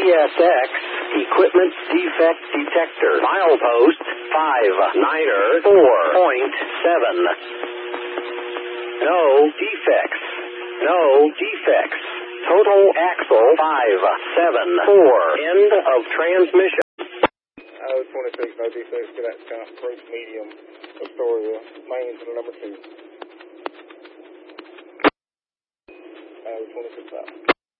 CSX equipment defect detector. Milepost 594.7. No defects. No defects. Total axle 574. End of transmission. 26, no defects to that Scott. Approach medium, Astoria, main to the number 2. 26 out.